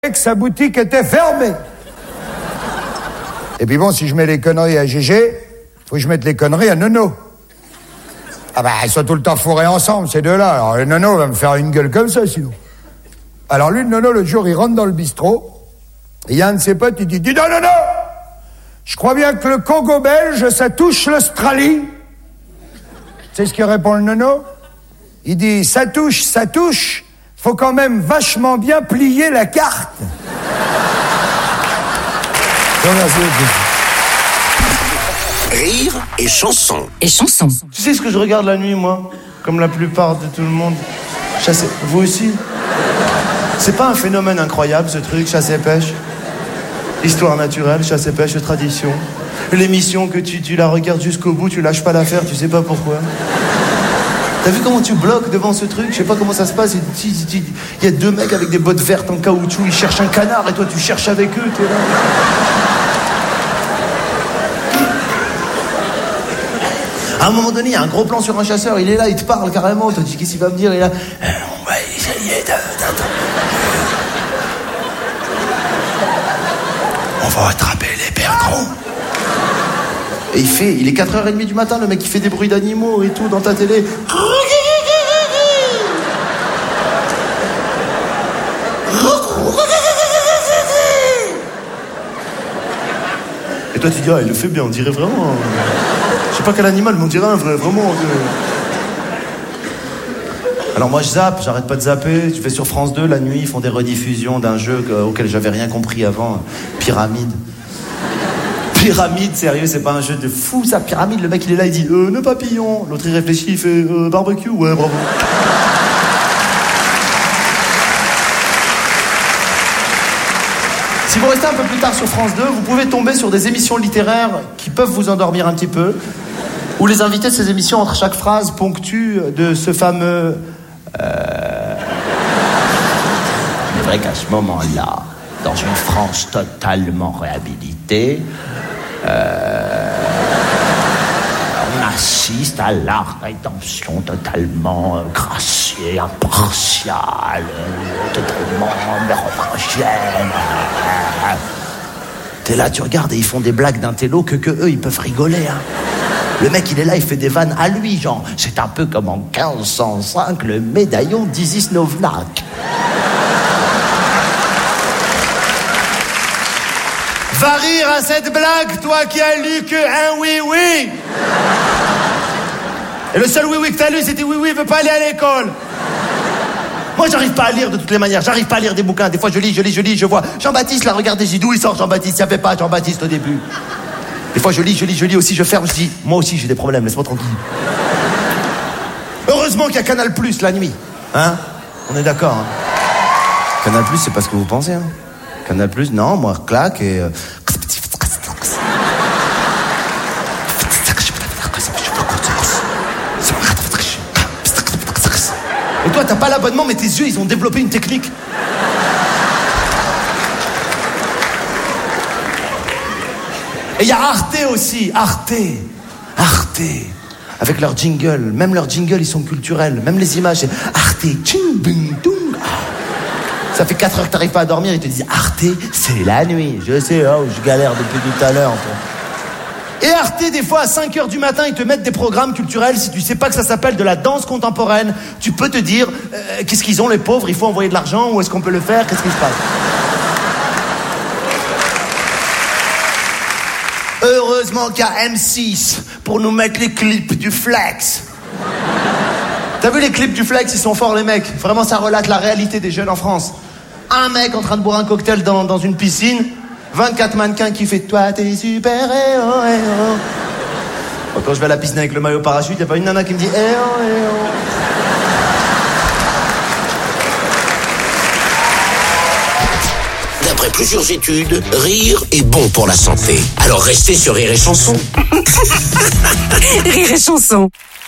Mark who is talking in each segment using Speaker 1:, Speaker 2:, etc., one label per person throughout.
Speaker 1: que sa boutique était fermée. Et puis bon, si je mets les conneries à Gégé, faut que je mette les conneries à Nono. Ah bah, ils sont tout le temps fourrés ensemble, ces deux-là. Alors le Nono va me faire une gueule comme ça, sinon. Alors lui, le Nono, l'autre jour, il rentre dans le bistrot, et il y a un de ses potes, il dit, dis donc, Nono, je crois bien que le Congo belge, ça touche l'Australie. Tu sais ce qu'il répond le Nono? Il dit, ça touche, faut quand même vachement bien plier la carte.
Speaker 2: Rire et chanson.
Speaker 3: Et chanson.
Speaker 4: Tu sais ce que je regarde la nuit, moi? Comme la plupart de tout le monde. Chasser. Vous aussi? C'est pas un phénomène incroyable, ce truc, chasse et pêche? Histoire naturelle, chasse et pêche, tradition. L'émission que tu la regardes jusqu'au bout, tu lâches pas l'affaire, tu sais pas pourquoi. T'as vu comment tu bloques devant ce truc? Je sais pas comment ça se passe. Il y a deux mecs avec des bottes vertes en caoutchouc, ils cherchent un canard et toi tu cherches avec eux, t'es là. À un moment donné, il y a un gros plan sur un chasseur, il est là, il te parle carrément, toi tu dis qu'est-ce qu'il va me dire, il est là. On va essayer on va attraper les perdreaux. Et il est 4h30 du matin, le mec, il fait des bruits d'animaux et tout dans ta télé. Et toi, tu dis, ah, il le fait bien, on dirait vraiment. Je sais pas quel animal, mais on dirait un vrai, vraiment. Alors moi, je zappe, j'arrête pas de zapper. Je vais sur France 2, la nuit, ils font des rediffusions d'un jeu auquel j'avais rien compris avant, Pyramide. Pyramide, sérieux, c'est pas un jeu de fou, ça, Pyramide. Le mec, il est là, il dit, nœud papillon. L'autre, il réfléchit, il fait, barbecue, ouais, bravo. Si vous restez un peu plus tard sur France 2, vous pouvez tomber sur des émissions littéraires qui peuvent vous endormir un petit peu, où les invités de ces émissions, entre chaque phrase, ponctuent de ce fameux... Il est vrai qu'à ce moment-là, dans une France totalement réhabilitée, on assiste à la rédemption totalement graciée, impartiale, totalement mérovingienne. T'es là, tu regardes et ils font des blagues d'intello que eux, ils peuvent rigoler. Hein. Le mec, il est là, il fait des vannes à lui, genre, c'est un peu comme en 1505, le médaillon d'Isis Novnak. Va rire à cette blague, toi qui as lu que un oui-oui. Et le seul oui-oui que t'as lu, c'était oui-oui, veut pas aller à l'école. Moi, j'arrive pas à lire de toutes les manières, j'arrive pas à lire des bouquins. Des fois, je lis, je vois Jean-Baptiste, là, regardez, j'ai dit d'où il sort Jean-Baptiste, il y avait pas Jean-Baptiste au début. Des fois, je lis aussi, je ferme, je dis, moi aussi, j'ai des problèmes, laisse-moi tranquille. Heureusement qu'il y a Canal+, la nuit. Hein? On est d'accord, hein? Canal+, c'est pas ce que vous pensez, hein? Canal+, non, moi, claque et... Et toi, t'as pas l'abonnement, mais tes yeux, ils ont développé une technique. Et il y a Arte aussi, Arte. Avec leur jingle, même leurs jingles, ils sont culturels. Même les images, c'est Arte, tching, bing, dung. Ça fait 4 heures que t'arrives pas à dormir, ils te disent Arte, c'est la nuit. Je sais, oh, je galère depuis tout à l'heure. Et Arte, des fois, à 5 heures du matin, ils te mettent des programmes culturels. Si tu sais pas que ça s'appelle de la danse contemporaine, tu peux te dire, qu'est-ce qu'ils ont, les pauvres? Il faut envoyer de l'argent, où est-ce qu'on peut le faire? Qu'est-ce qui se passe? Heureusement qu'il y a M6 pour nous mettre les clips du Flex. T'as vu les clips du Flex? Ils sont forts, les mecs. Vraiment, ça relate la réalité des jeunes en France. Un mec en train de boire un cocktail dans une piscine, 24 mannequins qui fait « Toi, t'es super-héros, héros ». Quand je vais à la piscine avec le maillot parachute, y a pas une nana qui me dit « Héros, héros ».
Speaker 2: D'après plusieurs études, rire est bon pour la santé. Alors restez sur Rire et Chanson.
Speaker 3: Rire et chanson.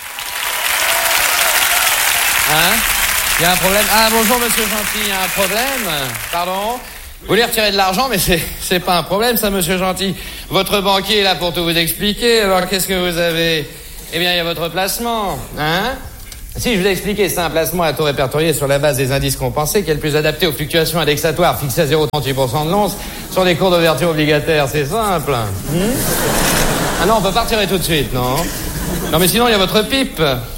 Speaker 5: Hein? Il y a un problème? Ah, bonjour, monsieur Gentil, il y a un problème? Pardon? Vous voulez retirer de l'argent, mais c'est pas un problème, ça, monsieur Gentil. Votre banquier est là pour tout vous expliquer, alors qu'est-ce que vous avez? Eh bien, il y a votre placement, hein? Si, je vous ai expliqué, c'est un placement à taux répertorié sur la base des indices compensés qui est le plus adapté aux fluctuations indexatoires fixées à 0,38% de l'once sur les cours d'ouverture obligataires. C'est simple. Ah non, on peut pas retirer tout de suite, non? Non, mais sinon, il y a votre PIP.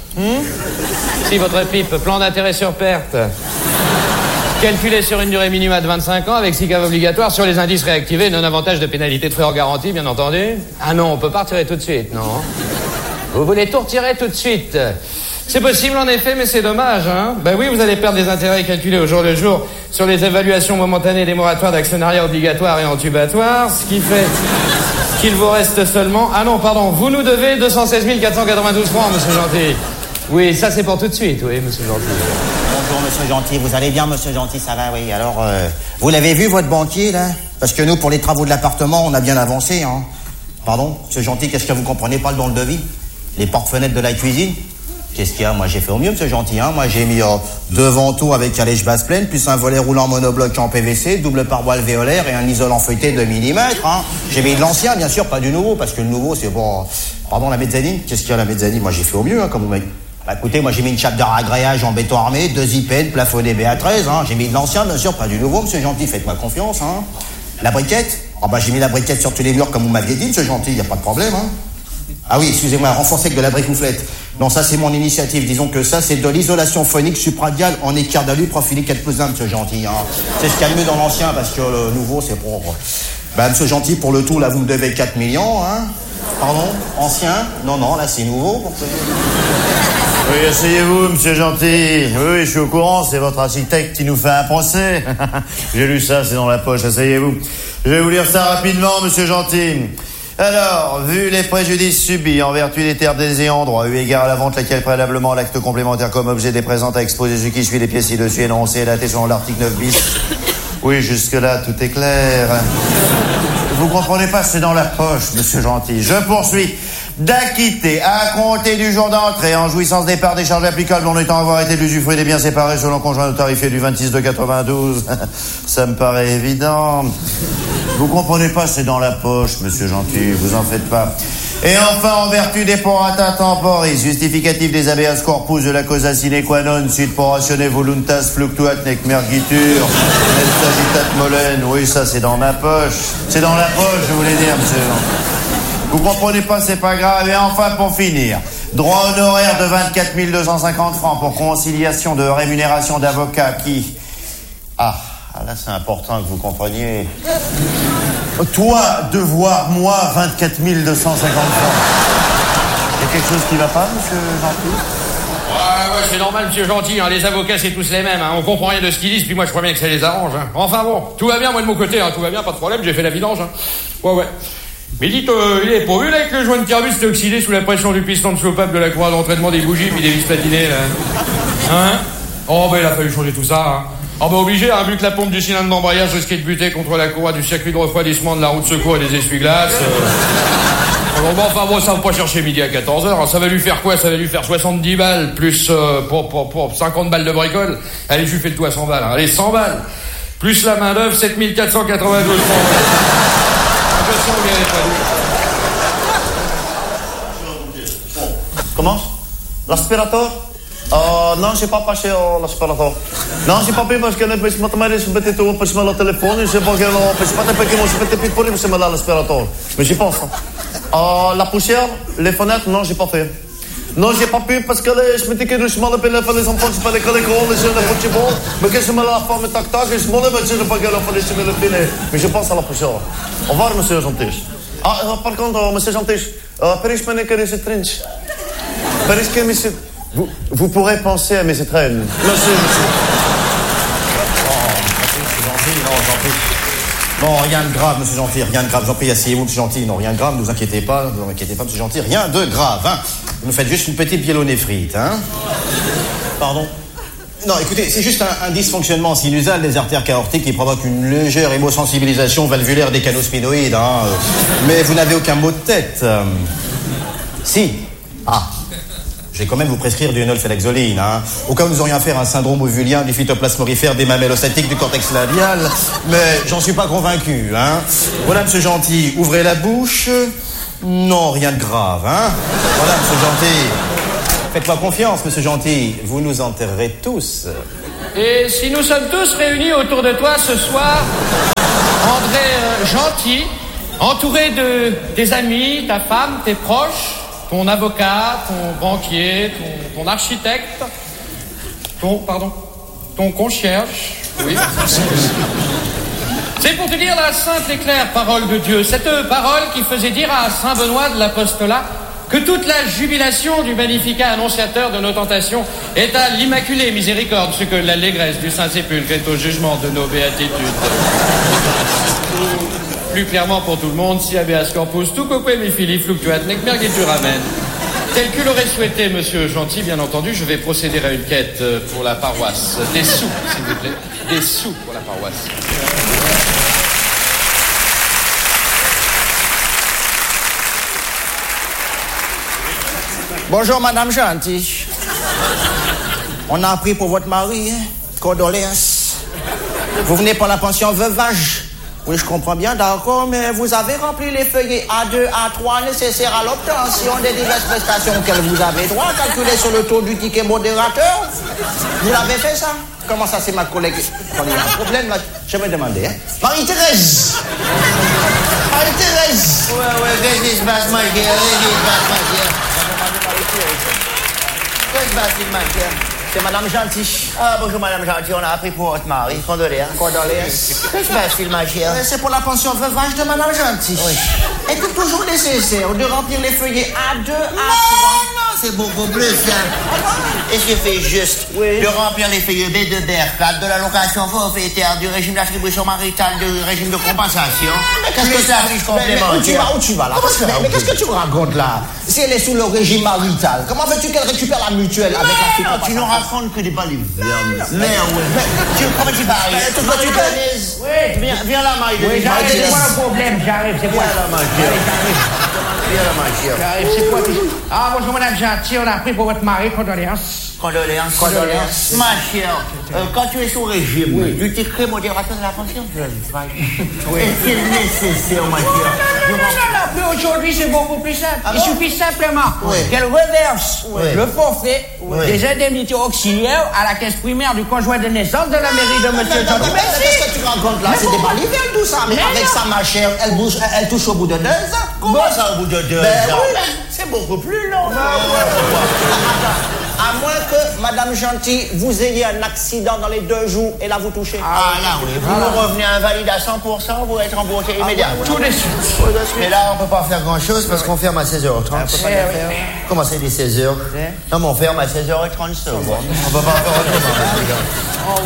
Speaker 5: Si, votre PIP, plan d'intérêt sur perte. Calculé sur une durée minimale de 25 ans avec 6 caves obligatoires sur les indices réactivés, non avantage de pénalité de frais hors garantie, bien entendu. Ah non, on peut pas retirer tout de suite, non? Vous voulez tout retirer tout de suite? C'est possible en effet, mais c'est dommage, hein. Ben oui, vous allez perdre des intérêts calculés au jour le jour sur les évaluations momentanées des moratoires d'actionnariat obligatoire et entubatoire, ce qui fait qu'il vous reste seulement... Ah non, pardon, vous nous devez 216 492 francs, monsieur Gentil. Oui, ça c'est pour tout de suite, oui, monsieur Gentil.
Speaker 3: Bonjour, monsieur Gentil, vous allez bien, monsieur Gentil, ça va, oui. Alors, vous l'avez vu, votre banquier, là? Parce que nous, pour les travaux de l'appartement, on a bien avancé, hein. Pardon, monsieur Gentil, qu'est-ce que vous comprenez pas dans le devis? Les portes-fenêtres de la cuisine? Qu'est-ce qu'il y a? Moi, j'ai fait au mieux, monsieur Gentil, hein. Moi, j'ai mis deux vantaux avec calèche basse pleine, plus un volet roulant monobloc en PVC, double pare-bois alvéolaire et un isolant feuilleté de 2 mm, hein. J'ai mis de l'ancien, bien sûr, pas du nouveau, parce que le nouveau, c'est bon... Pardon, la mezzanine? Qu'est-ce qu'il y a, la mezzanine? Moi, j'ai fait au mieux, hein, comme vous m'avez... Bah, écoutez, moi, j'ai mis une chape de ragréage en béton armé, 2 IPN, plafonné BA13, hein. J'ai mis de l'ancien, bien sûr, pas du nouveau, monsieur Gentil, faites-moi confiance, hein. La briquette? Ah bah, j'ai mis la briquette sur tous les murs, comme vous m'aviez dit, monsieur Gentil, y a pas de problème, hein. Ah oui, excusez-moi, renforcé avec de la bricouflette. Non, ça c'est mon initiative. Disons que ça c'est de l'isolation phonique supradiale en équerre d'alu profilé 4+1, monsieur Gentil, hein. C'est ce qu'il y a de mieux dans l'ancien parce que le nouveau c'est pour... Bah, monsieur Gentil, pour le tout, là vous me devez 4 millions, hein. Pardon? Ancien? Non, là c'est nouveau. Pour...
Speaker 4: Oui, asseyez-vous, monsieur Gentil. Oui, je suis au courant, c'est votre architecte qui nous fait un procès. J'ai lu ça, c'est dans la poche, asseyez-vous. Je vais vous lire ça rapidement, monsieur Gentil. Alors, vu les préjudices subis en vertu des termes des ayants droit, eu égard à la vente laquelle préalablement l'acte complémentaire comme objet des présentes à exposer ce qui suit les pièces ci-dessus énoncées et daté selon l'article 9 bis. Oui, jusque-là, tout est clair. Vous comprenez pas, c'est dans la poche, monsieur Gentil. Je poursuis d'acquitter à compter du jour d'entrée en jouissance des parts des charges applicables en étant avoir été l'usufruit des biens séparés selon conjoint tarifé du 26/92. Ça me paraît évident. Vous comprenez pas, c'est dans la poche, monsieur Gentil, vous en faites pas. Et enfin, en vertu des prorata temporis, justificatif des habeas corpus de la causa sine qua non, sud poratione voluntas fluctuat nec mergitur, nel sagitat molen. Oui, ça, c'est dans ma poche. C'est dans la poche, je voulais dire, monsieur. Vous comprenez pas, c'est pas grave. Et enfin, pour finir, droit honoraire de 24 250 francs pour conciliation de rémunération d'avocat qui... Ah, là, c'est important que vous compreniez. Toi, devoir, moi, 24 250 francs. Il y a quelque chose qui va pas, monsieur Gentil?
Speaker 5: Ouais, c'est normal, monsieur Gentil, hein. Les avocats, c'est tous les mêmes, hein. On comprend rien de ce qu'ils disent, puis moi, je crois bien que ça les arrange, hein. Enfin bon, tout va bien, moi, de mon côté, hein. Tout va bien, pas de problème, j'ai fait la vidange, hein. Ouais. Mais dites, il est pourvu, là, que le joint de carbus était oxydé sous la pression du piston de soupape de la courroie d'entraînement des bougies, puis des vis patinées, là. Hein? Oh, ben, il a fallu changer tout ça, hein. Ah bah obligé, hein, vu que la pompe du cylindre d'embrayage risquait de buter contre la courroie du circuit de refroidissement de la roue de secours et des essuie-glaces. Bon, ça va pas chercher midi à 14h. Hein. Ça va lui faire quoi? Ça va lui faire 70 balles, plus pour 50 balles de bricole. Allez, je lui fais le tout à 100 balles. Hein. Allez, 100 balles. Plus la main d'œuvre, 7 492 francs.
Speaker 4: Comment? L'aspirateur? Non, j'ai pas passé l'aspirateur. Non, j'ai pas pris parce que je me suis tout pour le téléphone. Je sais pas que je pas que je suis pour l'aspirateur. Mais j'y pense. La poussière, les fenêtres, non, j'ai pas fait. Non, j'ai pas pu parce que je me dis que je m'en appelle les enfants, je fais les grands, les jeunes, les football. Mais que je me la forme tac-tac, je m'en appelle, je ne sais pas que je me le filet. Mais je pense à la poussière. Au revoir, monsieur Gentil. Par contre, monsieur Gentil, Paris, je me n'ai que les trenches. Paris, que monsieur... Vous pourrez penser à mes étrennes. Merci, monsieur.
Speaker 3: Bon, rien de grave, monsieur Gentil, rien de grave. J'en prie, asseyez-vous, monsieur Gentil. Non, rien de grave, ne vous inquiétez pas, monsieur Gentil. Rien de grave, hein. Vous nous faites juste une petite pyélonéphrite, hein. Pardon? Non, écoutez, c'est juste un dysfonctionnement sinusal des artères aortiques qui provoque une légère hémosensibilisation valvulaire des canaux spinoïdes, hein. Mais vous n'avez aucun mot de tête. Si. Je vais quand même vous prescrire du enolphélaxoline, hein. Au cas où nous aurions affaire à un syndrome ovulien du phytoplasme morifère des mamelles ostatiques du cortex labial, mais j'en suis pas convaincu, hein. Voilà, monsieur Gentil, ouvrez la bouche. Non, rien de grave, hein. Voilà, monsieur Gentil. Faites-moi confiance, monsieur Gentil. Vous nous enterrerez tous.
Speaker 5: Et si nous sommes tous réunis autour de toi ce soir, André Gentil, entouré de tes amis, ta femme, tes proches, ton avocat, ton banquier, ton architecte, ton concierge, oui. C'est pour te dire la sainte et claire parole de Dieu, cette parole qui faisait dire à saint Benoît de l'Apostolat que toute la jubilation du Magnificat annonciateur de nos tentations est à l'Immaculée Miséricorde, ce que l'allégresse du Saint-Sépulcre est au jugement de nos béatitudes. Plus clairement pour tout le monde, si habeas corpus tu quoque mi fili fluctuat nec mergitur amen. Tel que l'aurait souhaité monsieur Gentil, bien entendu, je vais procéder à une quête pour la paroisse. Des sous, s'il vous plaît. Des sous pour la paroisse.
Speaker 3: Bonjour, madame Gentil. On a appris pour votre mari, hein? Condoléances. Vous venez pour la pension veuvage. Oui, je comprends bien, d'accord, mais vous avez rempli les feuillets A2, A3 nécessaires à l'obtention des diverses prestations auxquelles vous avez droit, calculées sur le taux du ticket modérateur. Vous l'avez fait, ça? Comment ça, c'est ma collègue? Quand il y a un problème, là, je me demandais, hein? Marie-Thérèse! Marie-Thérèse! Ouais, qu'est-ce qui se passe, ma chère? Qu'est-ce qui se passe, ma chère? C'est madame Gentil. Ah, bonjour, madame Gentil. On a appris pour votre mari. Condoléances. Qu'est-ce qui se passe, ma chère? C'est pour la pension veuvage de madame Gentil. Oui. Est-il toujours nécessaire de remplir les feuillets A2, A3? Non, c'est beaucoup plus simple. Il suffit juste de remplir les feuillets B2, B4 de l'allocation forfaitaire, du régime d'attribution maritale, du régime de compensation. Mais qu'est-ce que ça affiche complémentaire? Où tu vas là? Mais qu'est-ce que tu racontes là? Si elle est sous le régime marital, comment veux-tu qu'elle récupère la mutuelle avec la tu nous racontes que des balivernes. Mais oui. Comment tu vas arriver? Oui. Viens là, Maïdé.
Speaker 6: Oui, j'arrive. C'est quoi le problème? J'arrive. C'est quoi?
Speaker 3: Viens là, ma chère. Viens là, ma chère.
Speaker 6: J'arrive. C'est quoi? Ah, bonjour, madame Gentil. On a appris pour votre mari. Condoléances.
Speaker 3: Condoléances. Ma chère, quand tu es sous régime, du ticket modérateur de la pension, est-il nécessaire, ma chère?
Speaker 6: Non, aujourd'hui, c'est beaucoup plus simple. Il suffit simplement qu'elle reverse le forfait des indemnités auxiliaires à la caisse primaire du conjoint de naissance de la mairie de monsieur Gentil.
Speaker 3: Mais qu'est-ce que tu racontes là? C'est des balivernes, tout ça. Mais avec ça, ma chère, elle touche au bout de 2 ans. Comment ça, au bout de 2 ans? C'est beaucoup plus long. À moins que, madame Gentil, vous ayez un accident dans les 2 jours et là vous touchez. Ah là oui, vous revenez invalide à 100%, vous êtes remboursé immédiatement.
Speaker 6: Tout de suite.
Speaker 3: Mais là, on peut pas faire grand chose parce qu'on ferme à 16h30. Comment c'est les 16h? Non, mais on ferme à 16h30 secondes. On peut pas faire autrement.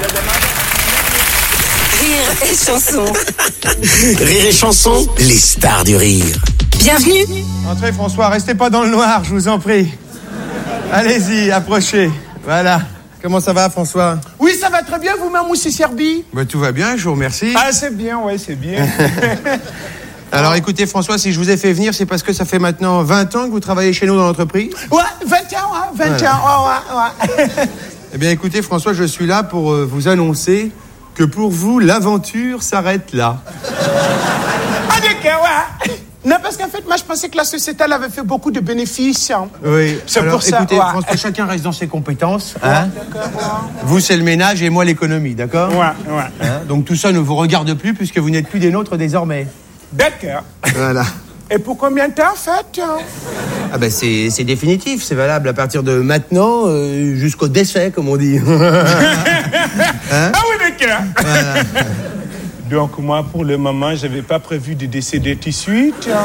Speaker 7: Rire et chanson.
Speaker 2: Rire et chanson, les stars du rire.
Speaker 7: Bienvenue.
Speaker 8: Entrez, François, restez pas dans le noir, je vous en prie. Allez-y, approchez. Voilà. Comment ça va, François?
Speaker 9: Oui, ça va très bien, vous-même, aussi, Serbi?
Speaker 8: Tout va bien, je vous remercie.
Speaker 9: Ah, c'est bien, ouais, c'est bien.
Speaker 8: Alors, écoutez, François, si je vous ai fait venir, c'est parce que ça fait maintenant 20 ans que vous travaillez chez nous dans l'entreprise?
Speaker 9: Ouais, 20 ans, hein, 20 ans, oh, ouais.
Speaker 8: Eh bien, écoutez, François, je suis là pour vous annoncer que pour vous, l'aventure s'arrête là.
Speaker 9: Ah, d'accord, ouais. Non, parce qu'en fait, moi, je pensais que la société, elle avait fait beaucoup de bénéfices. Hein.
Speaker 8: Oui,
Speaker 9: c'est
Speaker 8: alors,
Speaker 9: pour ça.
Speaker 8: Écoutez,
Speaker 9: ouais.
Speaker 8: François, chacun reste dans ses compétences.
Speaker 9: Ouais,
Speaker 8: hein.
Speaker 9: d'accord, ouais.
Speaker 8: Vous, c'est le ménage et moi, l'économie, d'accord?
Speaker 9: Ouais.
Speaker 8: Hein, donc, tout ça ne vous regarde plus puisque vous n'êtes plus des nôtres désormais.
Speaker 9: D'accord.
Speaker 8: Voilà.
Speaker 9: Et pour combien de temps, en fait?
Speaker 8: Ah ben, c'est définitif, c'est valable à partir de maintenant jusqu'au décès, comme on dit. Hein?
Speaker 9: Ah oui, d'accord.
Speaker 8: Voilà.
Speaker 9: Donc, moi, pour le moment, je n'avais pas prévu de décéder tout de suite. Hein.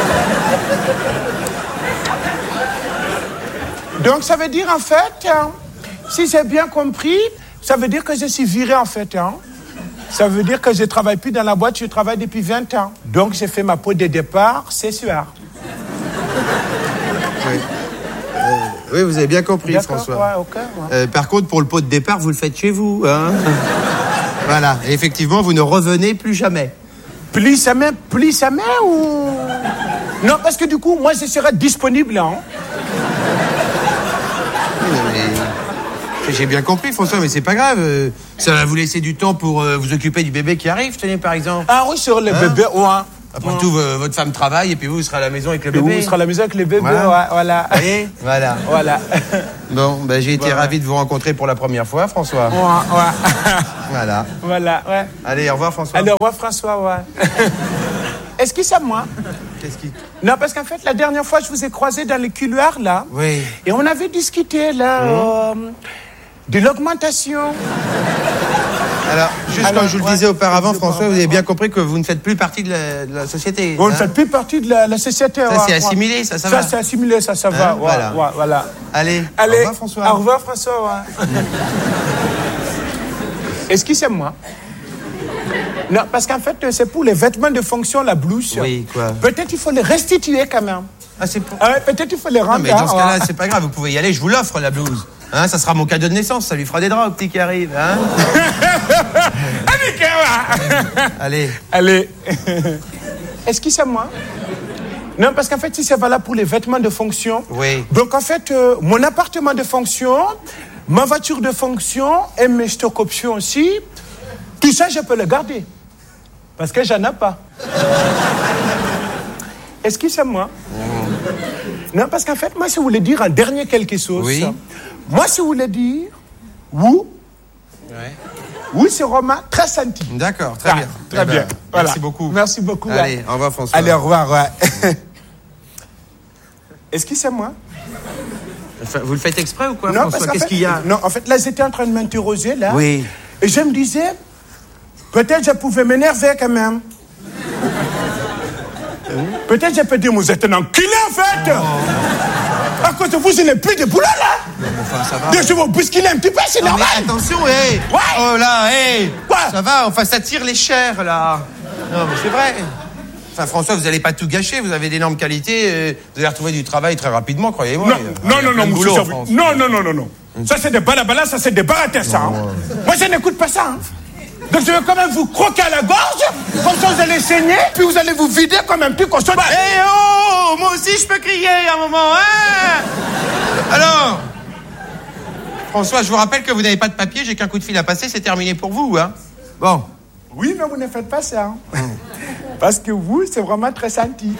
Speaker 9: Donc, ça veut dire, en fait, hein, si j'ai bien compris, ça veut dire que je suis viré, en fait. Hein. Ça veut dire que je ne travaille plus dans la boîte, je travaille depuis 20 ans. Donc, j'ai fait ma peau de départ, c'est sûr.
Speaker 8: Oui. Oui, vous avez bien compris, François.
Speaker 9: Ouais, ok, ouais.
Speaker 8: Par contre, pour le pot de départ, vous le faites chez vous. Hein. Voilà. Et effectivement, vous ne revenez plus jamais.
Speaker 9: Plus jamais ou... Non, parce que du coup, moi, je serai disponible. Hein.
Speaker 8: J'ai bien compris, François, mais c'est pas grave. Ça va vous laisser du temps pour vous occuper du bébé qui arrive, tenez, par exemple.
Speaker 9: Ah oui, sur le bébé, ouais.
Speaker 8: Après tout, votre femme travaille et puis vous serez à la maison avec le bébé.
Speaker 9: Vous serez à la maison avec les bébés, voilà.
Speaker 8: Allez, voilà.
Speaker 9: Voilà.
Speaker 8: Bon, ben j'ai été ravi de vous rencontrer pour la première fois, François.
Speaker 9: Ouais.
Speaker 8: Voilà.
Speaker 9: Voilà, ouais.
Speaker 8: Allez, au revoir, François.
Speaker 9: Allez, au revoir, François, ouais. Est-ce que c'est moi?
Speaker 8: Qu'est-ce qui...
Speaker 9: Non, parce qu'en fait, la dernière fois, je vous ai croisé dans les couloirs, là.
Speaker 8: Oui.
Speaker 9: Et on avait discuté, là, de l'augmentation.
Speaker 8: Alors, comme je vous le disais auparavant, François, vous avez bien compris que vous ne faites plus partie de la société.
Speaker 9: Vous ne faites plus partie de la société.
Speaker 8: Ça, c'est assimilé, ça va.
Speaker 9: Ça, c'est assimilé, ça va. Voilà.
Speaker 8: Allez, au revoir, François.
Speaker 9: Au revoir, François, ouais. Est-ce que c'est moi? Non, parce qu'en fait, c'est pour les vêtements de fonction, la blouse.
Speaker 8: Oui, quoi.
Speaker 9: Peut-être il faut les restituer quand même.
Speaker 8: Ah, c'est pour...
Speaker 9: peut-être il faut les rendre.
Speaker 8: Non, mais dans ce cas-là, c'est pas grave, vous pouvez y aller, je vous l'offre, la blouse. Hein, ça sera mon cadeau de naissance, ça lui fera des draps au petit qui arrive. Hein.
Speaker 9: Allez. Est-ce que c'est moi? Non, parce qu'en fait, si c'est valable pour les vêtements de fonction.
Speaker 8: Oui.
Speaker 9: Donc, en fait, mon appartement de fonction, ma voiture de fonction et mes stock options aussi, tout ça, je peux le garder. Parce que j'en ai pas. Est-ce que c'est moi? Non, parce qu'en fait, moi, si vous voulez dire en dernier quelque chose,
Speaker 8: oui.
Speaker 9: Moi, si vous voulez dire, oui, c'est Romain, très senti.
Speaker 8: D'accord, très bien.
Speaker 9: Très bien. Voilà.
Speaker 8: Merci beaucoup.
Speaker 9: Merci beaucoup.
Speaker 8: Allez, au revoir, François.
Speaker 9: Allez, au revoir, ouais. Est-ce que c'est moi?
Speaker 8: Vous le faites exprès ou quoi,
Speaker 9: non,
Speaker 8: François? Qu'est-ce qu'il y a?
Speaker 9: Non, en fait, là, j'étais en train de m'interroger, là.
Speaker 8: Oui.
Speaker 9: Et je me disais, peut-être je pouvais m'énerver quand même. Peut-être je peux dire, vous êtes un enculé, en fait. À cause de vous, je n'ai plus de boulot, là.
Speaker 8: Enfin, ça va.
Speaker 9: Donc, je vais vous bousculer un petit peu, c'est normal.
Speaker 8: Mais attention, hé.
Speaker 9: Ouais.
Speaker 8: Oh là, hé.
Speaker 9: Quoi?
Speaker 8: Ça va, enfin, ça tire les chairs, là. Non, mais c'est vrai. Enfin, François, vous n'allez pas tout gâcher, vous avez d'énormes qualités, vous allez retrouver du travail très rapidement, croyez-moi.
Speaker 9: Non,
Speaker 8: boulot,
Speaker 9: non. Ça, c'est des balabala, ça, c'est des baratin, ça. Moi, je n'écoute pas ça. Donc, je vais quand même vous croquer à la gorge, comme ça, vous allez saigner, puis vous allez vous vider comme un petit cochon.
Speaker 8: Eh oh, moi aussi, je peux crier à un moment, hein. Alors, François, je vous rappelle que vous n'avez pas de papier, j'ai qu'un coup de fil à passer, c'est terminé pour vous, hein. Bon.
Speaker 9: Oui, mais vous ne faites pas ça. Parce que vous, c'est vraiment très senti.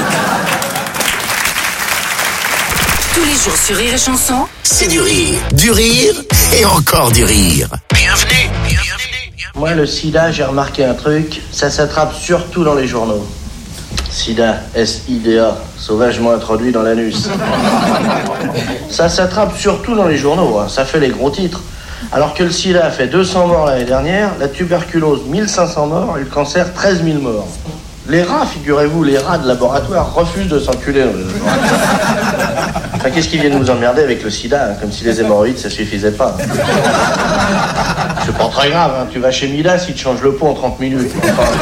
Speaker 7: Tous les jours sur Rire et Chanson,
Speaker 2: C'est du rire et encore du rire. Bienvenue.
Speaker 10: Moi, le sida, j'ai remarqué un truc, ça s'attrape surtout dans les journaux. Sida, S-I-D-A, sauvagement introduit dans l'anus. Ça s'attrape surtout dans les journaux, hein. Ça fait les gros titres. Alors que le sida a fait 200 morts l'année dernière, la tuberculose 1500 morts et le cancer 13 000 morts. Les rats, figurez-vous, les rats de laboratoire refusent de s'enculer dans les laboratoires. Enfin, qu'est-ce qu'ils viennent nous emmerder avec le sida, hein, comme si les hémorroïdes, ça suffisait pas. C'est pas très grave, hein. Tu vas chez Midas, il te change le pot en 30 minutes. Enfin,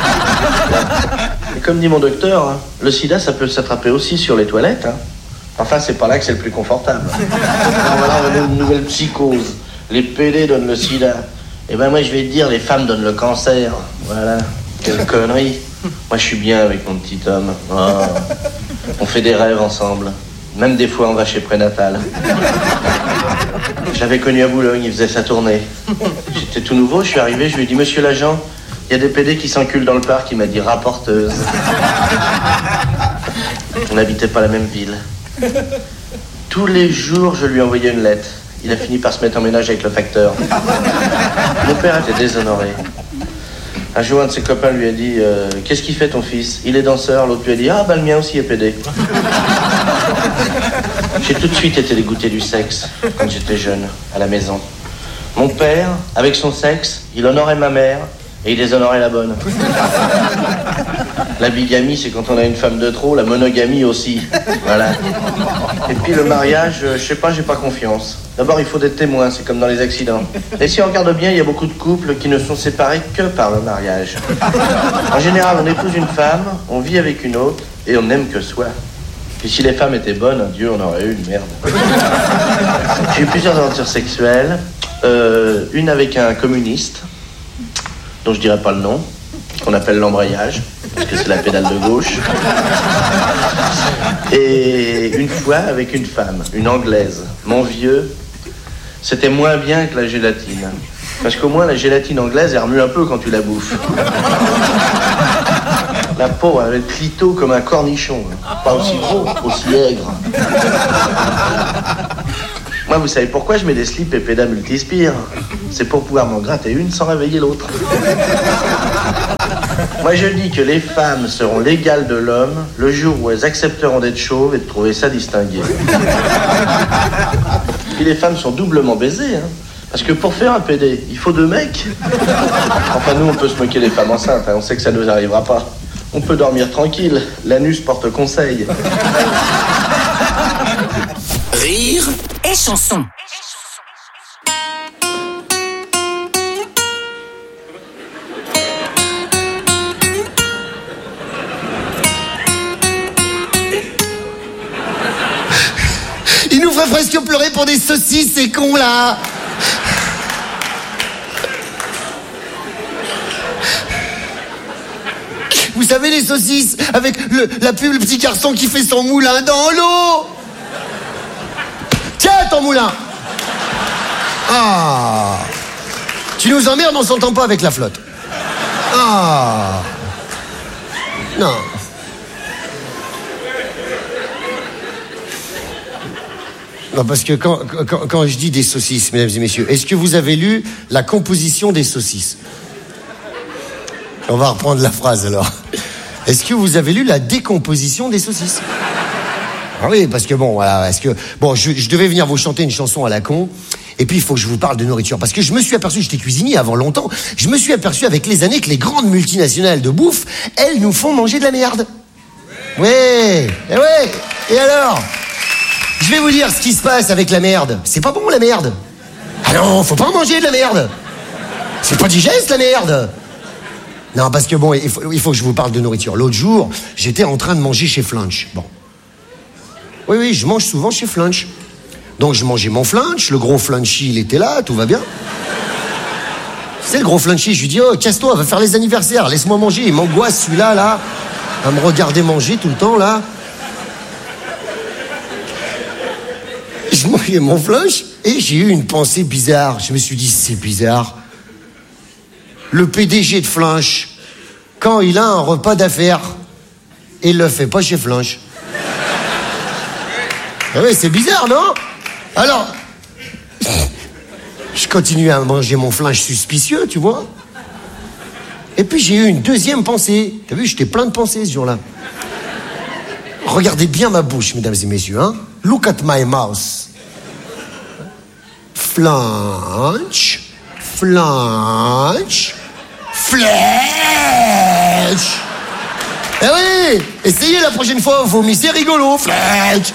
Speaker 10: et comme dit mon docteur, hein, le sida, ça peut s'attraper aussi sur les toilettes. Hein. Enfin, c'est pas là que c'est le plus confortable. Alors voilà, on a une nouvelle psychose. Les PD donnent le sida. Et ben moi, je vais te dire, les femmes donnent le cancer. Voilà, quelle connerie. Moi, je suis bien avec mon petit homme. Oh. On fait des rêves ensemble. Même des fois, on va chez Prénatal. J'avais connu à Boulogne, il faisait sa tournée. J'étais tout nouveau, je suis arrivé, je lui ai dit, monsieur l'agent, il y a des PD qui s'enculent dans le parc. Il m'a dit, rapporteuse. On n'habitait pas la même ville. Tous les jours, je lui envoyais une lettre. Il a fini par se mettre en ménage avec le facteur. Mon père était déshonoré. Un jour, un de ses copains lui a dit « Qu'est-ce qu'il fait ton fils ?» Il est danseur. L'autre lui a dit « Ah, bah le mien aussi est PD. » J'ai tout de suite été dégoûté du sexe quand j'étais jeune, à la maison. Mon père, avec son sexe, il honorait ma mère et il déshonorait la bonne. La bigamie, c'est quand on a une femme de trop, la monogamie aussi. Voilà. Et puis le mariage, je sais pas, j'ai pas confiance. D'abord, il faut des témoins, c'est comme dans les accidents. Et si on regarde bien, il y a beaucoup de couples qui ne sont séparés que par le mariage. En général, on épouse une femme, on vit avec une autre, et on n'aime que soi. Puis si les femmes étaient bonnes, Dieu, on aurait eu une merde. J'ai eu plusieurs aventures sexuelles. Une avec un communiste, dont je dirais pas le nom, qu'on appelle l'embrayage, parce que c'est la pédale de gauche. Et une fois avec une femme, une anglaise. Mon vieux, c'était moins bien que la gélatine. Parce qu'au moins la gélatine anglaise, elle remue un peu quand tu la bouffes. La peau, elle va être clito comme un cornichon. Pas aussi gros, aussi aigre. Moi, vous savez pourquoi je mets des slips et pédas multispire? C'est pour pouvoir m'en gratter une sans réveiller l'autre. Moi, je dis que les femmes seront l'égale de l'homme le jour où elles accepteront d'être chauves et de trouver ça distingué. Puis les femmes sont doublement baisées, hein. Parce que pour faire un PD, il faut 2 mecs. Enfin, nous, on peut se moquer des femmes enceintes, hein. On sait que ça ne nous arrivera pas. On peut dormir tranquille. L'anus porte conseil.
Speaker 2: Rire
Speaker 7: et chanson.
Speaker 11: Il nous ferait presque pleurer pour des saucisses, ces cons là. Vous savez, les saucisses avec la pub, le petit garçon qui fait son moulin dans l'eau. Tiens, ton moulin. Ah. Tu nous emmerdes, on s'entend pas avec la flotte. Ah. Non. Non, parce que quand je dis des saucisses, mesdames et messieurs, est-ce que vous avez lu la composition des saucisses? On va reprendre la phrase alors. Est-ce que vous avez lu la décomposition des saucisses? Ah oui, parce que bon, voilà, je devais venir vous chanter une chanson à la con, et puis il faut que je vous parle de nourriture, parce que je me suis aperçu, j'étais cuisinier avant longtemps, je me suis aperçu avec les années que les grandes multinationales de bouffe, elles nous font manger de la merde. Ouais, et alors? Je vais vous dire ce qui se passe avec la merde. C'est pas bon la merde. Ah non, faut pas manger de la merde. C'est pas digeste la merde. Non, parce que bon, il faut que je vous parle de nourriture. L'autre jour, j'étais en train de manger chez Flunch. Bon. Oui, je mange souvent chez Flunch. Donc je mangeais mon Flunch, le gros Flunchy, il était là, tout va bien. C'est le gros Flunchy, je lui dis, oh, casse-toi, va faire les anniversaires, laisse-moi manger. Il m'angoisse celui-là, là, à me regarder manger tout le temps, là. Je mangeais mon Flunch et j'ai eu une pensée bizarre. Je me suis dit, c'est bizarre. Le PDG de Flunch, quand il a un repas d'affaires, il le fait pas chez Flunch. Ah oui, c'est bizarre, non? Alors, je continue à manger mon Flunch suspicieux, tu vois. Et puis j'ai eu une deuxième pensée. T'as vu, j'étais plein de pensées ce jour-là. Regardez bien ma bouche, mesdames et messieurs, hein. Look at my mouth. Flunch, Flunch, Flunch. Eh oui, essayez la prochaine fois, vous vomissez rigolo, Flunch.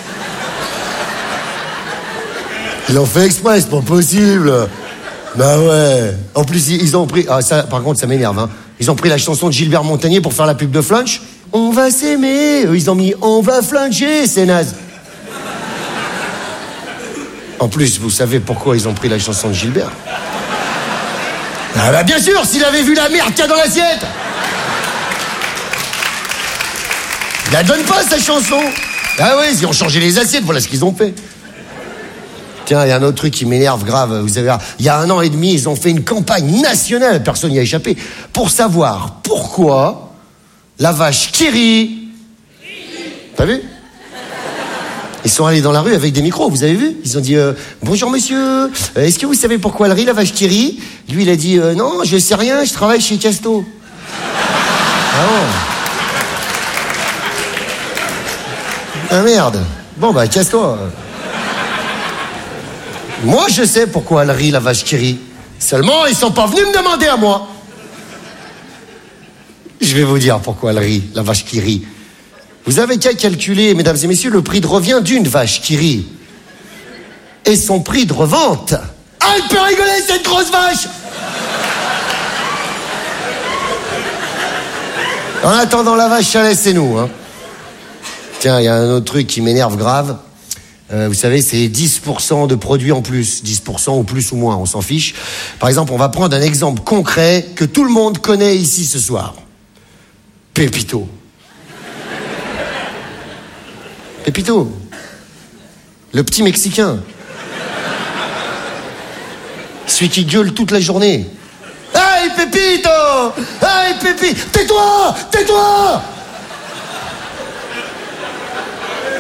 Speaker 11: Ils l'ont fait exprès, c'est pas possible. Bah ouais. En plus, ils ont pris... Ah, ça, par contre, ça m'énerve, hein. Ils ont pris la chanson de Gilbert Montagnier pour faire la pub de Flunch. On va s'aimer. Ils ont mis on va fluncher, c'est naze. En plus, vous savez pourquoi ils ont pris la chanson de Gilbert? Ah bah bien sûr, s'il avait vu la merde qu'il y a dans l'assiette. Il la donne pas, sa chanson. Ah oui, ils ont changé les assiettes, voilà ce qu'ils ont fait. Tiens, il y a un autre truc qui m'énerve grave. Vous savez, il y a 1 an et demi, ils ont fait une campagne nationale, personne n'y a échappé, pour savoir pourquoi la vache qui rit... T'as vu? Ils sont allés dans la rue avec des micros, vous avez vu? Ils ont dit bonjour monsieur, est-ce que vous savez pourquoi elle rit, la vache qui rit? Lui il a dit non, je sais rien, je travaille chez Casto. Ah merde. Bon bah casse-toi. Moi je sais pourquoi elle rit, la vache qui rit. Seulement ils sont pas venus me demander à moi. Je vais vous dire pourquoi elle rit, la vache qui rit. Vous avez qu'à calculer, mesdames et messieurs, le prix de revient d'une vache qui rit. Et son prix de revente. Ah, elle peut rigoler, cette grosse vache! En attendant la vache, ça laisse, c'est nous, hein. Tiens, il y a un autre truc qui m'énerve grave. Vous savez, c'est 10% de produits en plus. 10% ou plus ou moins, on s'en fiche. Par exemple, on va prendre un exemple concret que tout le monde connaît ici ce soir. Pépito. Pépito, le petit Mexicain, celui qui gueule toute la journée. Hey Pépito, hey Pépito, tais-toi, tais-toi.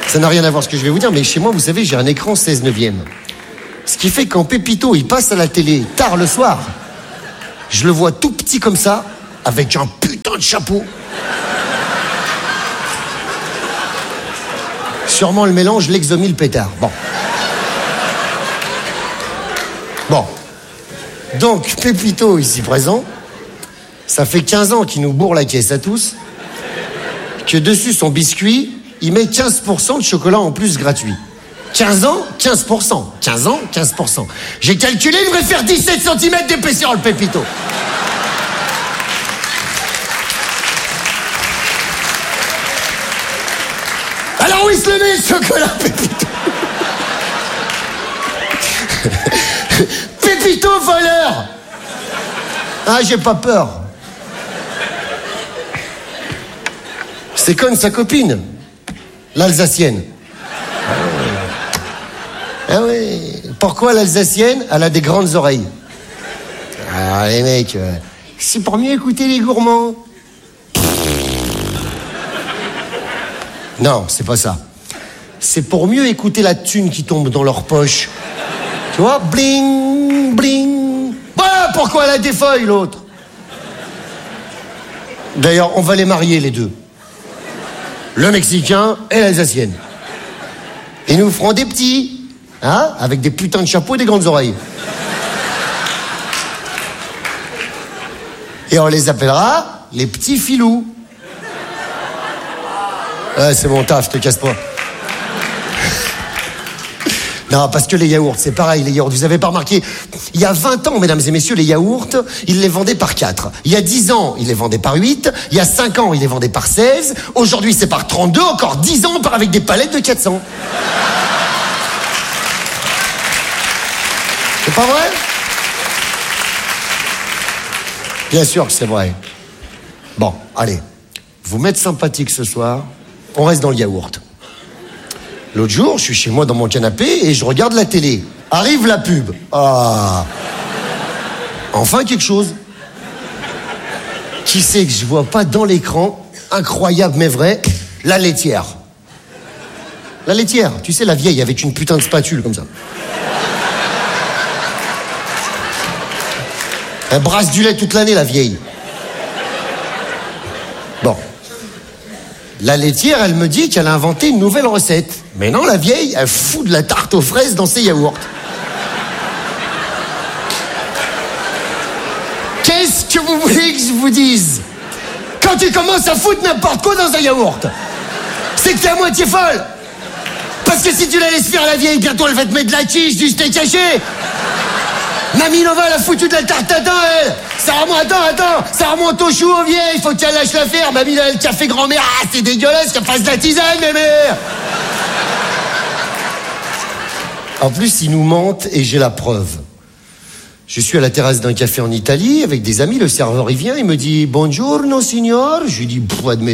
Speaker 11: Ça n'a rien à voir ce que je vais vous dire, mais chez moi, vous savez, j'ai un écran 16/9. Ce qui fait quand Pépito, il passe à la télé tard le soir, je le vois tout petit comme ça, avec un putain de chapeau. Sûrement le mélange Lexomil le pétard. Bon. Donc, Pépito, ici présent, ça fait 15 ans qu'il nous bourre la caisse à tous, que dessus son biscuit, il met 15% de chocolat en plus gratuit. 15 ans, 15%. 15 ans, 15%. J'ai calculé, il devrait faire 17 cm d'épaisseur, le Pépito. Alors où il se le met, le chocolat, Pépito? Pépito voleur! Ah, j'ai pas peur. C'est comme sa copine, l'Alsacienne. Ah oui. Pourquoi l'Alsacienne? Elle a des grandes oreilles. Ah les mecs, c'est pour mieux écouter les gourmands. Non, c'est pas ça. C'est pour mieux écouter la thune qui tombe dans leur poche. Tu vois, bling, bling. Voilà pourquoi elle a des feuilles, l'autre. D'ailleurs, on va les marier, les deux. Le Mexicain et l'Alsacienne. Et nous ferons des petits, hein, avec des putains de chapeaux et des grandes oreilles. Et on les appellera les petits filous. Ouais, c'est mon taf, je te casse pas. Non, parce que les yaourts, c'est pareil, les yaourts. Vous avez pas remarqué, il y a 20 ans, mesdames et messieurs, les yaourts, ils les vendaient par 4. Il y a 10 ans, ils les vendaient par 8. Il y a 5 ans, ils les vendaient par 16. Aujourd'hui, c'est par 32. Encore 10 ans, on part avec des palettes de 400. C'est pas vrai? Bien sûr que c'est vrai. Bon, allez. Vous m'êtes sympathique ce soir. On reste dans le yaourt. L'autre jour, je suis chez moi dans mon canapé et je regarde la télé. Arrive la pub. Ah. Enfin quelque chose. Qui c'est que je vois pas dans l'écran? Incroyable mais vrai. La laitière. La laitière. Tu sais, la vieille avec une putain de spatule comme ça. Elle brasse du lait toute l'année, la vieille. Bon. La laitière, elle me dit qu'elle a inventé une nouvelle recette. Mais non, la vieille, elle fout de la tarte aux fraises dans ses yaourts. Qu'est-ce que vous voulez que je vous dise? Quand tu commences à foutre n'importe quoi dans un yaourt, c'est que t'es à moitié folle. Parce que si tu la laisses faire la vieille, bientôt elle va te mettre de la quiche, du steak haché. Mamie Nova, elle a foutu de la tarte tatin, elle. Ça remonte au chou, aux vieilles. Il faut qu'elle lâche l'affaire. Mamie, là, le café grand-mère, ah, c'est dégueulasse qu'elle fasse de la tisane, mémé. En plus, ils nous mentent et j'ai la preuve. Je suis à la terrasse d'un café en Italie avec des amis. Le serveur, il vient, il me dit « Buongiorno, signor ». Je lui dis « admettons ».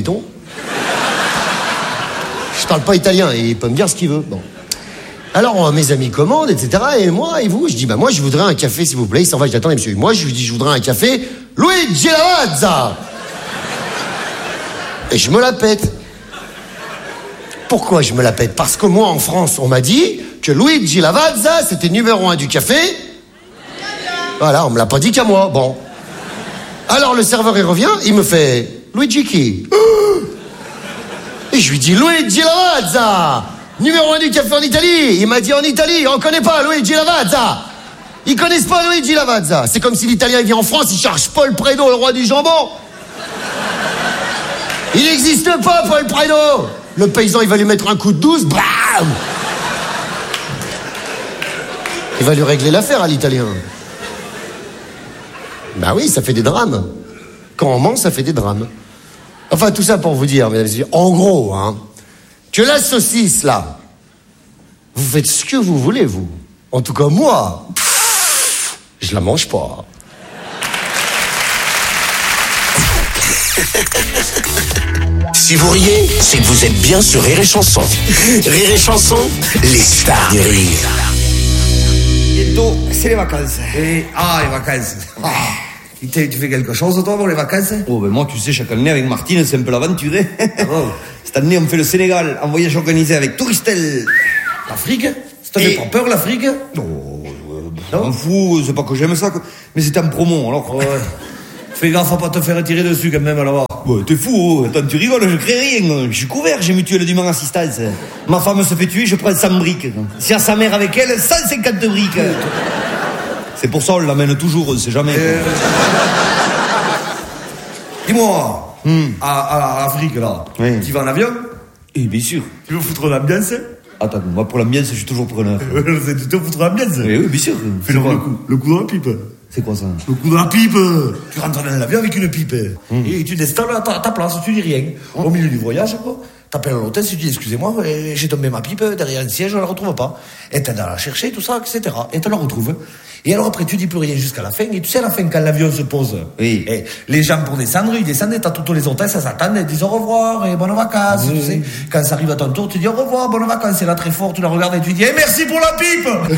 Speaker 11: Je parle pas italien et il peut me dire ce qu'il veut. Bon. Alors, mes amis commandent, etc. Et moi, et vous? Je dis, moi, je voudrais un café, s'il vous plaît. Il s'en va, je dis, attendez, monsieur. Moi, je lui dis, je voudrais un café Luigi Lavazza. Et je me la pète. Pourquoi je me la pète? Parce que moi, en France, on m'a dit que Luigi Lavazza, c'était numéro 1 du café. Voilà, on me l'a pas dit qu'à moi. Bon. Alors, le serveur, il revient, il me fait, Luigi qui? Et je lui dis, Luigi Lavazza, numéro 1 du café en Italie. Il m'a dit en Italie, on connaît pas Luigi Lavazza. Ils connaissent pas Luigi Lavazza. C'est comme si l'Italien vient en France, il cherche Paul Prédo, le roi du jambon. Il n'existe pas, Paul Prédo. Le paysan, il va lui mettre un coup de 12, bam. Il va lui régler l'affaire à l'Italien. Bah oui, ça fait des drames. Quand on ment, ça fait des drames. Enfin, tout ça pour vous dire, mesdames et messieurs, en gros, hein, que la saucisse, là, vous faites ce que vous voulez, vous. En tout cas, moi, je la mange pas.
Speaker 2: Si vous riez, c'est que vous êtes bien sur Rire et Chanson. Rire et Chanson, les stars du rire.
Speaker 12: Bientôt, c'est les vacances. Les vacances. Tu fais quelque chose, toi, pour les vacances?
Speaker 13: Oh, ben moi, tu sais, chaque année, avec Martine, c'est un peu l'aventure.
Speaker 12: Ah bon? Cette année, on fait le Sénégal en voyage organisé avec Touristel.
Speaker 13: L'Afrique? Ça te fait pas peur, l'Afrique?
Speaker 12: Non, m'en fous, c'est pas que j'aime ça, mais c'était en promo, alors.
Speaker 13: Ouais. Fais gaffe à pas te faire tirer dessus quand même, alors.
Speaker 12: Ouais, t'es fou, oh. Attends, tu rigoles, je crée rien. Je suis couvert, j'ai mutuelle d'humain assistance. Ma femme se fait tuer, je prends 100 briques. Si à sa mère avec elle, 150 briques. C'est pour ça, on l'amène toujours, on sait jamais.
Speaker 13: Dis-moi, à l'Afrique, là, tu vas en avion?
Speaker 12: Eh, bien sûr.
Speaker 13: Tu veux foutre l'ambiance?
Speaker 12: Attends, moi pour l'ambiance, je suis toujours preneur.
Speaker 13: Tu te foutre l'ambiance?
Speaker 12: Oui, bien sûr.
Speaker 13: Fais le coup dans la pipe.
Speaker 12: C'est quoi ça?
Speaker 13: Le coup dans la pipe. Tu rentres dans l'avion avec une pipe. Et tu t'installes à ta place, tu dis rien. Au milieu du voyage, quoi. T'appelles à l'hôtel, tu dis excusez-moi, j'ai tombé ma pipe derrière un siège, je la retrouve pas. Et t'as à la chercher, tout ça, etc. Et tu la retrouves. Et alors après, tu dis plus rien jusqu'à la fin. Et tu sais, à la fin, quand l'avion se pose, et les gens pour descendre, ils descendent, et t'as tous les hôtels, ça s'attend, ils disent au revoir et bonnes vacances. Tu sais, quand ça arrive à ton tour, tu dis au revoir, bonnes vacances. Et là, très fort, tu la regardes et tu dis merci pour la pipe.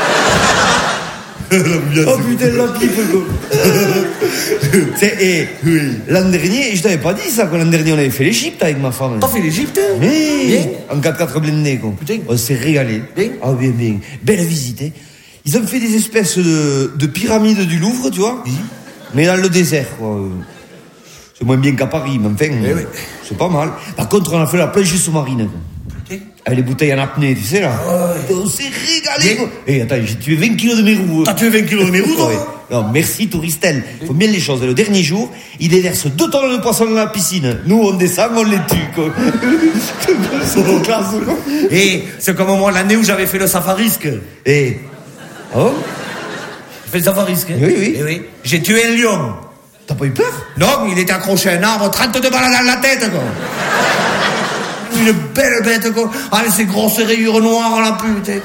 Speaker 12: Oh putain, la pipe, quoi. L'an dernier, je t'avais pas dit ça, quoi. L'an dernier, on avait fait l'Égypte avec ma femme.
Speaker 13: T'as fait l'Égypte?
Speaker 12: Oui. En 4x4 blindé, quoi.
Speaker 13: Putain.
Speaker 12: On s'est régalé.
Speaker 13: Bien.
Speaker 12: Ah, bien, bien. Belle visite, hein. Ils ont fait des espèces de pyramides du Louvre, tu vois. Mais dans le désert, quoi. C'est moins bien qu'à Paris, mais enfin, c'est pas mal. Par contre, on a fait la plongée sous-marine, quoi. Avec les bouteilles en apnée, tu sais, là. On s'est régalé, quoi. Et attends, j'ai tué 20 kilos de mérou.
Speaker 13: T'as tué 20 kilos de mérou, toi?
Speaker 12: Non, merci Touristel. Faut bien les choses. Le dernier jour, ils déversent 2 tonnes de poissons dans la piscine. Nous, on descend, on les tue, quoi. C'est trop classe, quoi.
Speaker 13: Et c'est comme moi l'année où j'avais fait le safarisque.
Speaker 12: Et oh,
Speaker 13: j'ai fait le safarisque.
Speaker 12: Oui.
Speaker 13: Et oui. J'ai tué un lion.
Speaker 12: T'as pas eu peur?
Speaker 13: Non, il était accroché à un arbre, 32 balles dans la tête, quoi. Une belle bête, quoi. Avec ses grosses rayures noires, là, putain.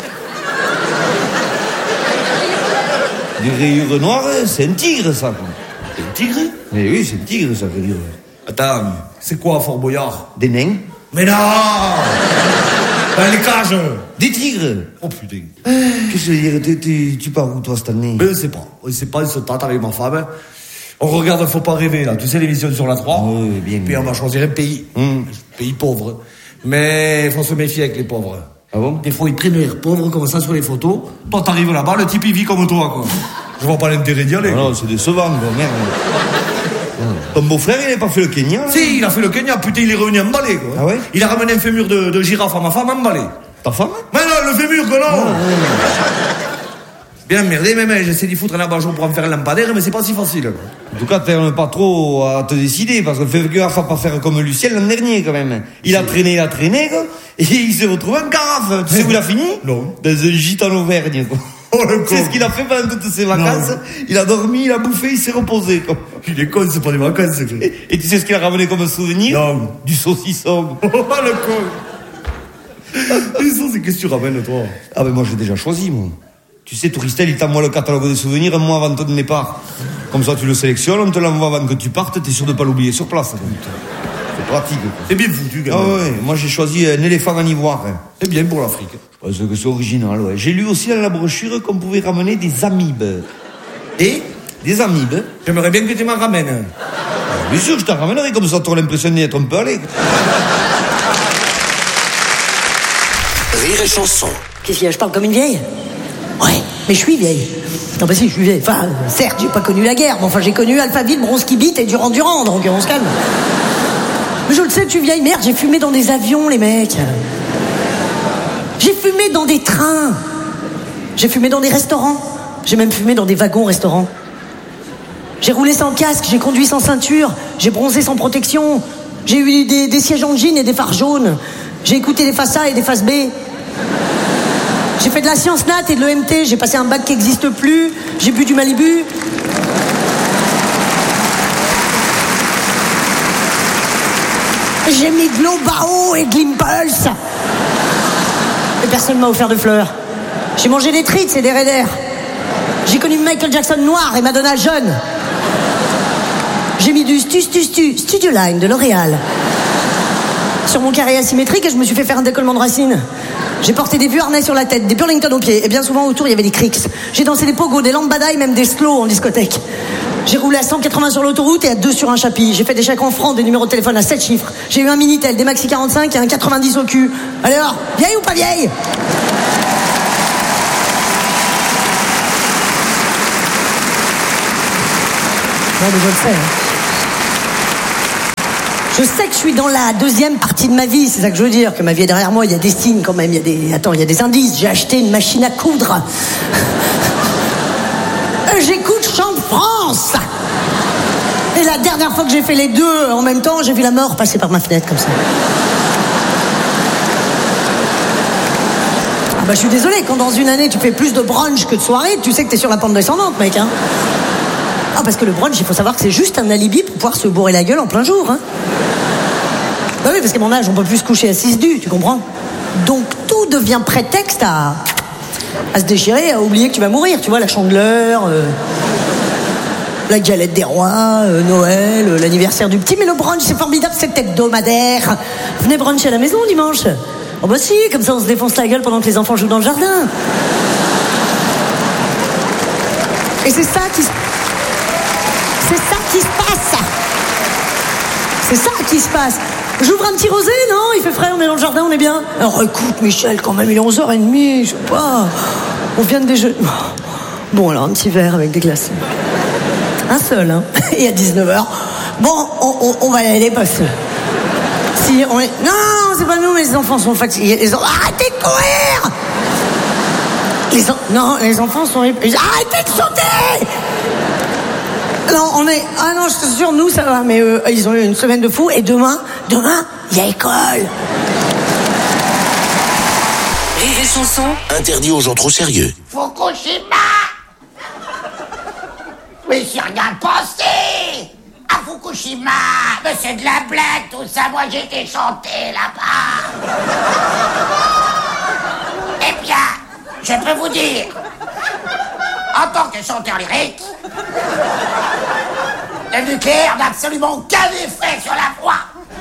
Speaker 12: Des rayures noires, c'est un tigre, ça, quoi.
Speaker 13: C'est un tigre?
Speaker 12: Mais oui, c'est un tigre, ça, rayure.
Speaker 13: Attends, c'est quoi, Fort Boyard?
Speaker 12: Des nains?
Speaker 13: Mais non! Les cages!
Speaker 12: Des tigres!
Speaker 13: Oh putain.
Speaker 12: Qu'est-ce que je veux dire? Tu pars où, toi, cette année?
Speaker 13: Je sais pas. On sait pas, on se tâte avec ma femme. On regarde Faut pas rêver, là. Tu sais, l'émission sur la 3.
Speaker 12: Oui, bien.
Speaker 13: Puis on va choisir un pays. Un pays pauvre. Mais il faut se méfier avec les pauvres.
Speaker 12: Ah bon?
Speaker 13: Des fois, ils prennent l'air pauvres comme ça sur les photos. Toi, t'arrives là-bas, le type, il vit comme toi, quoi. Je vois pas l'intérêt d'y aller.
Speaker 12: Non, c'est décevant, quoi, merde. Ton beau-frère, il n'a pas fait le Kenya, là?
Speaker 13: Si, il a fait le Kenya. Putain, il est revenu emballé, quoi.
Speaker 12: Ah ouais?
Speaker 13: Il a ramené un fémur de girafe à ma femme emballé.
Speaker 12: Ta femme?
Speaker 13: Mais non, le fémur, quoi, non. Bien merdé, même, j'essaie d'y foutre un abat-jour pour en faire un lampadaire, mais c'est pas si facile, quoi.
Speaker 12: En tout cas, t'es pas trop à te décider, parce que fais gaffe à pas faire comme Lucien l'an dernier, quand même. Il a traîné, quoi, et il s'est retrouvé en carafe. Tu sais où il a fini?
Speaker 13: Non.
Speaker 12: Dans un gîte en Auvergne, quoi.
Speaker 13: Oh, le con.
Speaker 12: C'est ce qu'il a fait pendant toutes ses vacances. Non. Il a dormi, il a bouffé, il s'est reposé, quoi.
Speaker 13: Il est con, c'est pas des vacances, c'est clair.
Speaker 12: Et tu sais ce qu'il a ramené comme souvenir?
Speaker 13: Non.
Speaker 12: Du saucisson.
Speaker 13: Oh, le con. C'est qu'est-ce que tu ramènes, toi?
Speaker 12: Ah, ben, moi, j'ai déjà choisi, moi. Tu sais, Touristel, il t'envoie le catalogue des souvenirs un mois avant ton départ. Comme ça, tu le sélectionnes, on te l'envoie avant que tu partes, t'es sûr de pas l'oublier sur place. C'est pratique, quoi.
Speaker 13: C'est bien foutu, quand même.
Speaker 12: Ah ouais, moi j'ai choisi un éléphant en ivoire.
Speaker 13: C'est bien pour l'Afrique.
Speaker 12: Je pense que c'est original, ouais. J'ai lu aussi dans la brochure qu'on pouvait ramener des amibes.
Speaker 13: Et
Speaker 12: des amibes.
Speaker 13: J'aimerais bien que tu m'en ramènes.
Speaker 12: Bien sûr, je t'en ramènerai, comme ça t'auras l'impression d'y être un peu allé.
Speaker 2: Rire et chanson.
Speaker 14: Qu'est-ce qu'il y a, je parle comme une vieille? Ouais, mais je suis vieille. Non, bah si, je suis vieille. Enfin, certes, j'ai pas connu la guerre, mais enfin, j'ai connu Alphaville, Bronze-Kibit et Durand-Durand, donc on se calme. Mais je le sais, tu vieille merde, j'ai fumé dans des avions, les mecs. J'ai fumé dans des trains. J'ai fumé dans des restaurants. J'ai même fumé dans des wagons-restaurants. J'ai roulé sans casque, j'ai conduit sans ceinture, j'ai bronzé sans protection. J'ai eu des sièges en jean et des phares jaunes. J'ai écouté des faces A et des faces B. J'ai fait de la science nat et de l'EMT, j'ai passé un bac qui n'existe plus, j'ai bu du Malibu. J'ai mis de l'eau Bao et de l'Impulse. Et personne m'a offert de fleurs. J'ai mangé des trites et des raiders. J'ai connu Michael Jackson noir et Madonna jeune. J'ai mis du Studio Line de L'Oréal sur mon carré asymétrique et je me suis fait faire un décollement de racines. J'ai porté des vieux harnais sur la tête, des Burlington aux pieds, et bien souvent autour il y avait des crics. J'ai dansé des pogos, des lambada et même des slow en discothèque. J'ai roulé à 180 sur l'autoroute et à 2 sur un chapitre. J'ai fait des chèques en francs, des numéros de téléphone à 7 chiffres. J'ai eu un Minitel, des Maxi 45 et un 90 au cul. Alors, vieille ou pas vieille? Non, mais je le sais. Je sais que je suis dans la deuxième partie de ma vie, c'est ça que je veux dire, que ma vie est derrière moi, il y a des signes quand même, il y a des indices. J'ai acheté une machine à coudre. J'écoute Chant de France. Et la dernière fois que j'ai fait les deux en même temps, j'ai vu la mort passer par ma fenêtre comme ça. Ah bah je suis désolée, quand dans une année tu fais plus de brunch que de soirée, tu sais que t'es sur la pente descendante, mec, hein. Ah parce que le brunch, il faut savoir que c'est juste un alibi pour pouvoir se bourrer la gueule en plein jour, hein. Bah oui, parce qu'à mon âge, on peut plus se coucher à 6 du, tu comprends? Donc tout devient prétexte à se déchirer, à oublier que tu vas mourir, tu vois, la Chandeleur, la galette des rois, Noël, l'anniversaire du petit. Mais le brunch, c'est formidable, c'est hebdomadaire. Venez bruncher à la maison dimanche. Oh bah si, comme ça on se défonce la gueule pendant que les enfants jouent dans le jardin. Et c'est ça qui se passe. C'est ça qui se passe. J'ouvre un petit rosé, non? Il fait frais, on est dans le jardin, on est bien. Alors écoute, Michel, quand même, il est 11h30, je sais pas. On vient de déjeuner. Bon, alors un petit verre avec des glaçons. Un seul, hein. Et à 19h. Bon, on va y aller parce que... Si on est... Non, c'est pas nous, mais les enfants sont fatigués. Arrêtez de courir! Non, les enfants sont... Arrêtez de sauter! Non, on est... Ah non, je te jure, nous, ça va. Mais ils ont eu une semaine de fou. Et demain, il y a école.
Speaker 7: Rire et chanson.
Speaker 2: Interdit aux gens trop sérieux.
Speaker 6: Fukushima! Mais j'y ai rien pensé! À Fukushima! Mais c'est de la blague, tout ça. Moi, j'ai été chanter là-bas. Eh bien, je peux vous dire, en tant que chanteur lyrique, le nucléaire n'a absolument aucun effet sur la voix.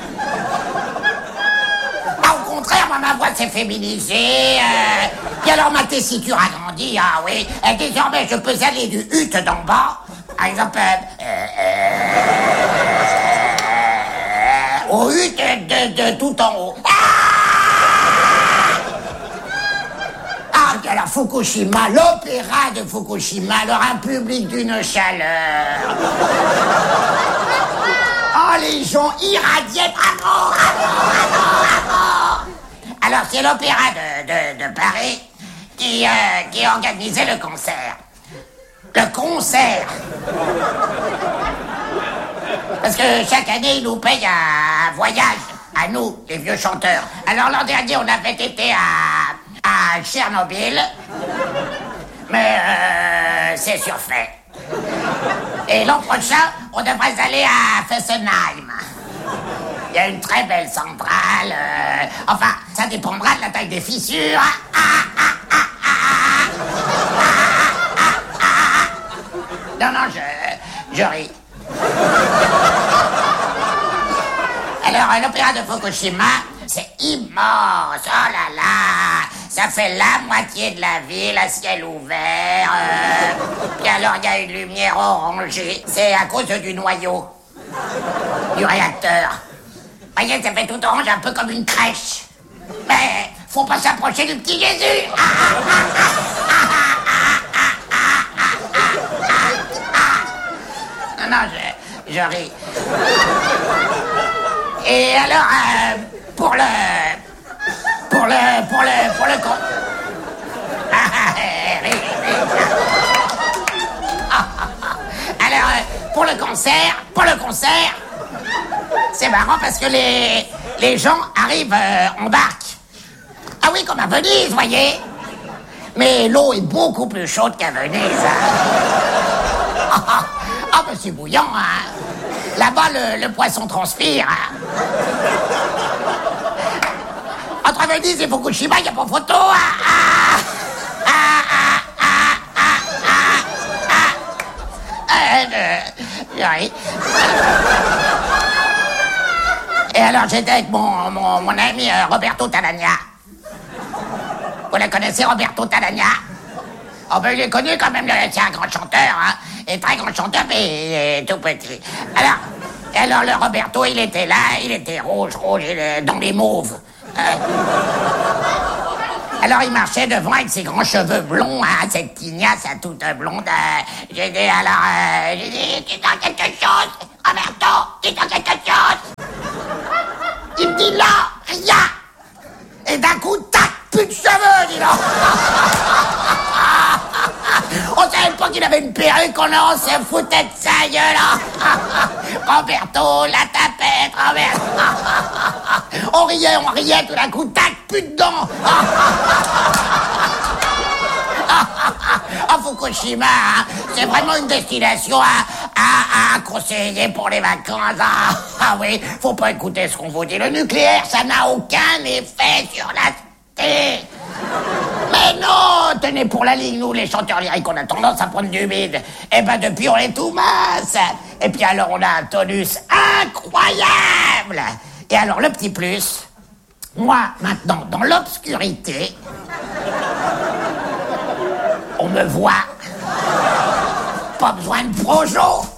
Speaker 6: Au contraire, moi, ma voix s'est féminisée. Et alors, ma tessiture a grandi. Ah oui. Désormais, je peux aller du hut d'en bas. Par exemple, au hut de tout en haut. Alors Fukushima, l'opéra de Fukushima, alors un public d'une chaleur. Oh, les gens irradiaient, bravo. Alors c'est l'opéra de Paris qui organisait le concert. Le concert. Parce que chaque année, ils nous payent un voyage, à nous, les vieux chanteurs. Alors l'an dernier, on avait été à Tchernobyl, mais c'est surfait. Et l'an prochain, on devrait aller à Fessenheim. Il y a une très belle centrale. Enfin, ça dépendra de la taille des fissures. Non, je ris. Alors, l'opéra de Fukushima, c'est immense, oh là là. Ça fait la moitié de la ville à ciel ouvert. Puis alors, il y a une lumière orangée. C'est à cause du noyau du réacteur. Vous voyez, ça fait tout orange, un peu comme une crèche. Mais faut pas s'approcher du petit Jésus. Non, je ris. Et alors, pour le con... Alors, pour le concert, c'est marrant parce que les gens arrivent en barque. Ah oui, comme à Venise, voyez. Mais l'eau est beaucoup plus chaude qu'à Venise. Ah, ben c'est bouillant, hein. Là-bas, le poisson transpire, hein. Entre Venise et Fukushima, il n'y a pas photo, oui. Et alors, j'étais avec mon ami Roberto Talagna. Vous la connaissez, Roberto Talagna? Oh ben, il est connu quand même, c'est un grand chanteur, hein. est très grand chanteur, mais il est tout petit. Alors le Roberto, il était là, il était rouge, dans les mauves. Alors il marchait devant avec ses grands cheveux blonds, hein, cette tignasse toute blonde. J'ai dit, dis-toi quelque chose, Roberto, dis-toi quelque chose. Il me dit là, rien. Et d'un coup, tac, plus de cheveux, dis donc. On savait pas qu'il avait une perruque, on se foutait de sa gueule. Roberto, la tapette, Roberto. On riait, tout d'un coup, tac, plus de dents. Fukushima, hein, c'est vraiment une destination à conseiller pour les vacances. Ah oui, faut pas écouter ce qu'on vous dit. Le nucléaire, ça n'a aucun effet sur la santé. Mais non, tenez, pour la ligne, nous, les chanteurs lyriques, on a tendance à prendre du bide. Et ben depuis, on est tout mince. Et puis alors, on a un tonus incroyable. Et alors, le petit plus, moi, maintenant, dans l'obscurité, on me voit. Pas besoin de projo.